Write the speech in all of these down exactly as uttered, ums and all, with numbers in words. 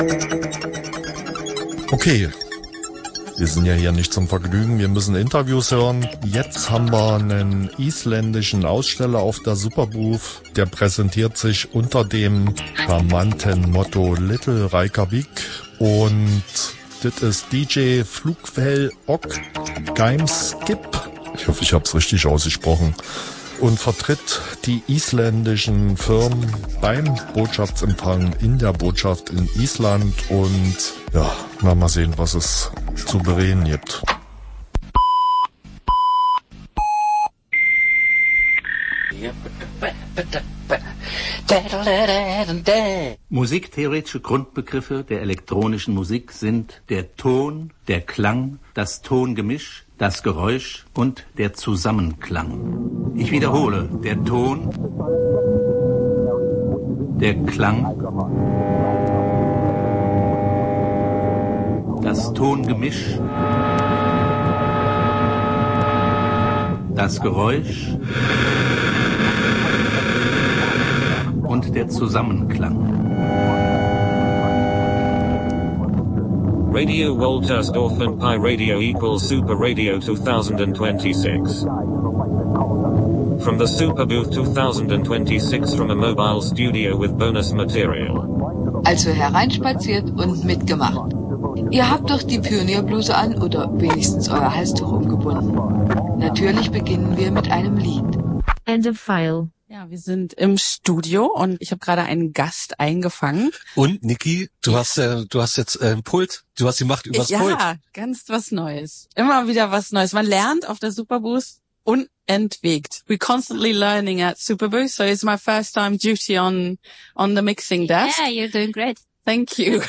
Okay, wir sind ja hier nicht zum Vergnügen, wir müssen Interviews hören. Jetzt haben wir einen isländischen Aussteller auf der Superbooth, der präsentiert sich unter dem charmanten Motto Little Reykjavik und das ist D J Flugvel Ok Gameskip. Ich hoffe, ich habe es richtig ausgesprochen. Und vertritt die isländischen Firmen beim Botschaftsempfang in der Botschaft in Island. Und ja, na, mal sehen, was es zu bereden gibt. Musiktheoretische Grundbegriffe der elektronischen Musik sind der Ton, der Klang, das Tongemisch, das Geräusch und der Zusammenklang. Ich wiederhole, der Ton, der Klang, das Tongemisch, das Geräusch und der Zusammenklang. Radio Woltersdorf and Pi Radio equals Super Radio twenty twenty-six. From the Super Booth twenty twenty-six from a mobile studio with bonus material. Also hereinspaziert und mitgemacht. Ihr habt doch die Pionierbluse an oder wenigstens euer Halstuch umgebunden. Natürlich beginnen wir mit einem Lied. End of file. Ja, wir sind im Studio und ich habe gerade einen Gast eingefangen. Und Niki, du hast äh, du hast jetzt äh, ein Pult, du hast die Macht übers ja, Pult. Ja, ganz was Neues. Immer wieder was Neues. Man lernt auf der Superbooth unentwegt. We're constantly learning at Superbooth, so it's my first time duty on on the mixing desk. Yeah, you're doing great. Thank you.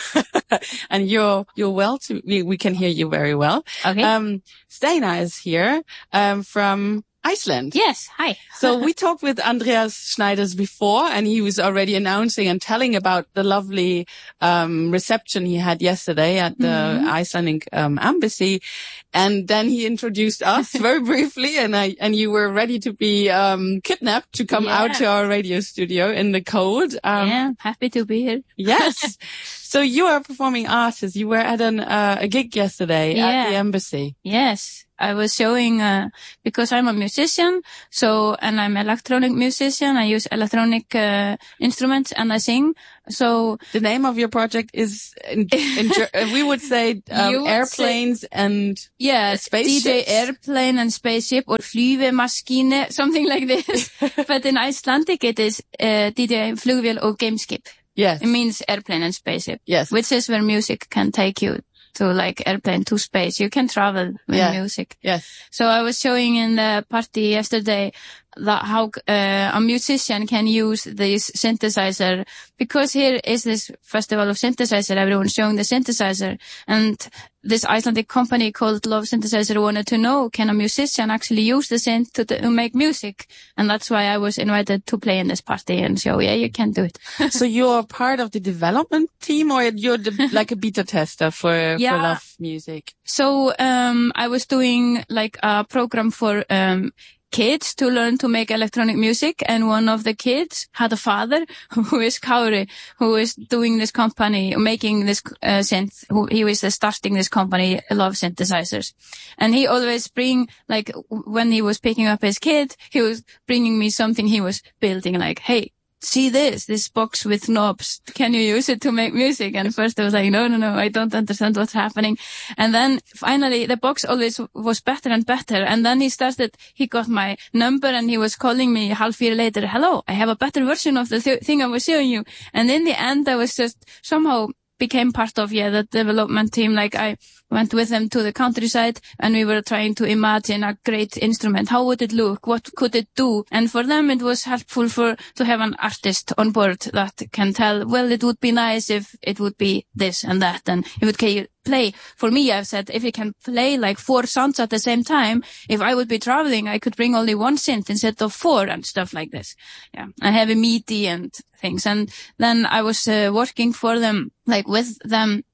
And you're you're well to we, we can hear you very well. Okay. Um Steinar is here um from Iceland. Yes, hi. So we talked with Andreas Schneiders before, and he was already announcing and telling about the lovely um reception he had yesterday at the mm-hmm. Icelandic um, embassy. And then he introduced us very briefly, and I and you were ready to be um kidnapped to come yeah. out to our radio studio in the cold. Um, yeah, happy to be here. Yes. So you are a performing artist. You were at an uh, a gig yesterday yeah. at the embassy. Yes. I was showing, uh, because I'm a musician, so, and I'm electronic musician, I use electronic, uh, instruments and I sing, so. The name of your project is, in, in, we would say, um, would airplanes say, and yeah, spaceships. D J airplane and spaceship or flyvemaskine, something like this. But in Icelandic it is, uh, D J flugvél og gameskip. Yes. It means airplane and spaceship. Yes. Which is where music can take you. To like airplane to space. You can travel with yeah. music. Yes. So I was showing in the party yesterday that how uh, a musician can use this synthesizer, because here is this festival of synthesizer, everyone's showing the synthesizer, and this Icelandic company called Love Synthesizer wanted to know, can a musician actually use the synth to, to make music? And that's why I was invited to play in this party and show, yeah, you can do it. So you're part of the development team, or you're the, like a beta tester for, yeah. for Love Music? So um I was doing like a program for um kids to learn to make electronic music, and one of the kids had a father who is Kauri, who is doing this company, making this uh, synth, who he was uh, starting this company, Love Synthesizers. And he always bring, like, when he was picking up his kid, he was bringing me something he was building, like, hey, see this, this box with knobs. Can you use it to make music? And first I was like, no, no, no, I don't understand what's happening. And then finally the box always was better and better. And then he started, he got my number and he was calling me half year later, hello, I have a better version of the th- thing I was showing you. And in the end I was just somehow became part of, yeah, the development team. Like I went with them to the countryside and we were trying to imagine a great instrument. How would it look? What could it do? And for them it was helpful for, to have an artist on board that can tell, well, it would be nice if it would be this and that. And if it can play. For me, I've said, if it can play like four sounds at the same time, if I would be traveling, I could bring only one synth instead of four and stuff like this. Yeah. I have a MIDI and things. And then I was uh, working for them, like with them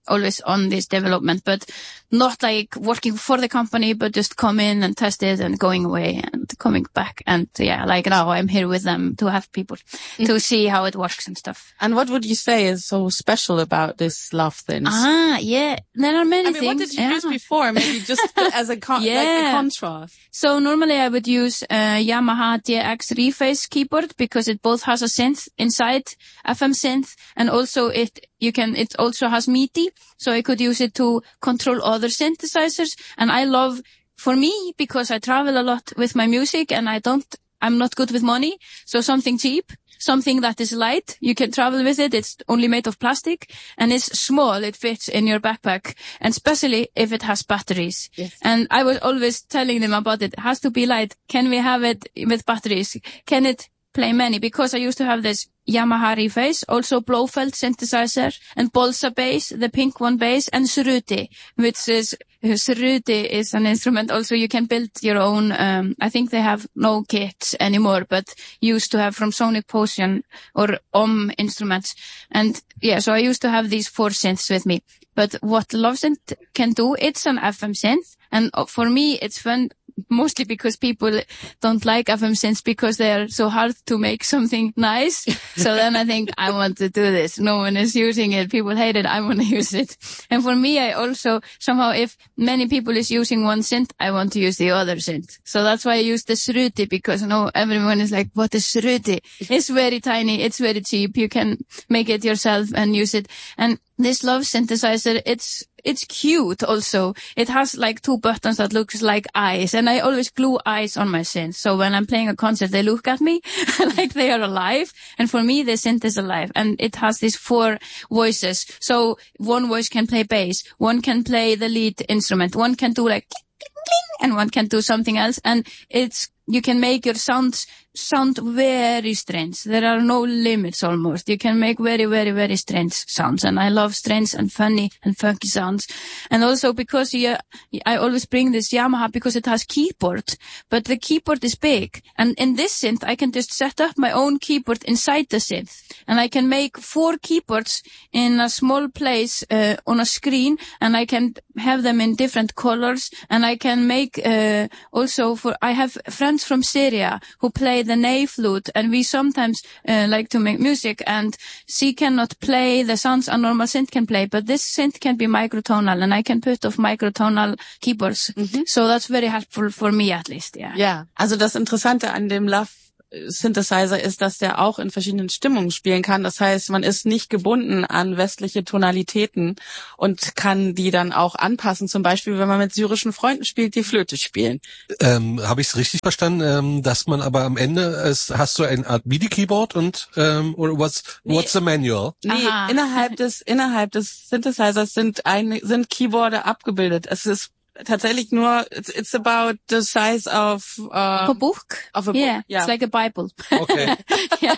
always on this development, but not like working for the company, but just come in and test it and going away and coming back. And yeah, like now I'm here with them to have people mm-hmm. to see how it works and stuff. And what would you say is so special about this Love Synth? Ah, yeah, there are many I mean, things. What did you yeah. use before? Maybe just as a, con- yeah. like a contrast. So normally I would use uh, Yamaha D X Reface keyboard because it both has a synth inside, F M synth, and also it you can it also has MIDI, so I could use it to control other synthesizers. And I love, for me, because I travel a lot with my music and I don't, I'm not good with money, so something cheap. Something that is light, you can travel with it, it's only made of plastic, and it's small, it fits in your backpack, and especially if it has batteries. Yes. And I was always telling them about it, it has to be light, can we have it with batteries, can it play many, because I used to have this Yamaha Reface, also Blofeld synthesizer, and Bolsa bass, the pink one bass, and Suruti, which is, Suruti is an instrument also you can build your own, um, I think they have no kits anymore, but used to have from Sonic Potion or Om instruments. And yeah, so I used to have these four synths with me. But what Love Synth can do, it's an F M synth, and for me it's fun, mostly because people don't like F M synths because they are so hard to make something nice. So then I think I want to do this. No one is using it. People hate it. I want to use it. And for me, I also somehow, if many people is using one synth, I want to use the other synth. So that's why I use the Suruti, because I know everyone is like, what is Suruti? It's very tiny. It's very cheap. You can make it yourself and use it. And this Love synthesizer, it's, it's cute also. It has like two buttons that looks like eyes, and I always glue eyes on my synth. So when I'm playing a concert, they look at me like they are alive. And for me, the synth is alive, and it has these four voices. So one voice can play bass, one can play the lead instrument, one can do like cling, cling, cling, and one can do something else. And it's, you can make your sounds sound very strange. There are no limits almost. You can make very, very, very strange sounds. And I love strange and funny and funky sounds. And also because yeah, I always bring this Yamaha because it has keyboard, but the keyboard is big. And in this synth, I can just set up my own keyboard inside the synth. And I can make four keyboards in a small place uh, on a screen, and I can have them in different colors. And I can make uh, also for, I have friends from Syria who play the ney flute, and we sometimes uh, like to make music, and she cannot play the sounds a normal synth can play, but this synth can be microtonal, and I can put off microtonal keyboards. Mm-hmm. So that's very helpful for me at least, yeah. Ja, also das Interessante an dem Love Synthesizer ist, dass der auch in verschiedenen Stimmungen spielen kann. Das heißt, man ist nicht gebunden an westliche Tonalitäten und kann die dann auch anpassen. Zum Beispiel, wenn man mit syrischen Freunden spielt, die Flöte spielen. Ähm, habe ich es richtig verstanden, ähm, dass man aber am Ende, es, hast du eine Art MIDI-Keyboard und ähm, oder what's, nee. what's the manual? Nee, Aha. innerhalb des innerhalb des Synthesizers sind eine, sind Keyboarde abgebildet. Es ist tatsächlich nur, it's, it's about the size of uh, a book. Of a yeah, book. Yeah, it's like a Bible. Okay. yeah.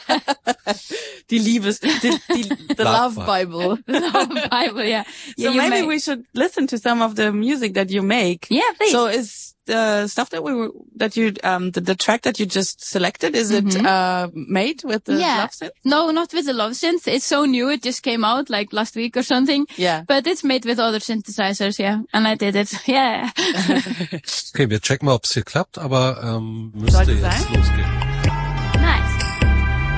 Die Liebes, die, die, the Love, love Bible. Love Bible, yeah. So yeah, maybe may- we should listen to some of the music that you make. Yeah, please. So is the stuff that we were, that you, um, the, the track that you just selected, is mm-hmm. it, uh, made with the yeah. Love Synth? No, not with the Love Synth. It's so new. It just came out like last week or something. Yeah. But it's made with other synthesizers, yeah. And I did it. Yeah. Okay, wir checken mal, ob es hier klappt, aber ähm, müsste Sollte jetzt sein? losgehen.